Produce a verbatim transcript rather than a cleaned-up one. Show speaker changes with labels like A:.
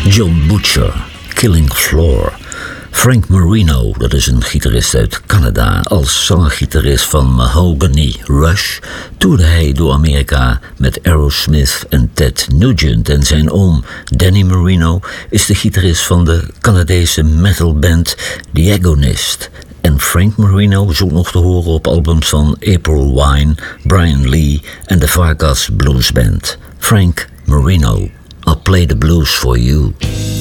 A: John Butcher, Killing Floor. Frank Marino, dat is een gitarist uit Canada. Als zanggitarist van Mahogany Rush toerde hij door Amerika met Aerosmith en Ted Nugent. En zijn oom Danny Marino is de gitarist van de Canadese metalband The Agonist. En Frank Marino is ook nog te horen op albums van April Wine, Brian Lee en de Vargas Blues Band. Frank Marino, I'll play the blues for you.